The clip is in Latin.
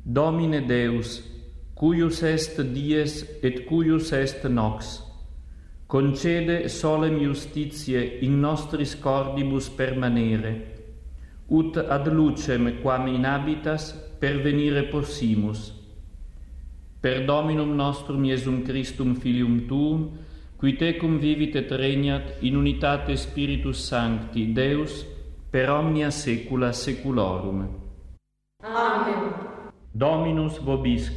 Domine Deus, cuius est dies et cuius est nox, concede solem justitiae in nostris cordibus permanere, ut ad lucem quam inhabitas pervenire possimus. Per Dominum nostrum Iesum Christum Filium Tuum, qui tecum vivit et regnat in unitate Spiritus Sancti, Deus, per omnia saecula saeculorum. Amen. Dominus vobiscum.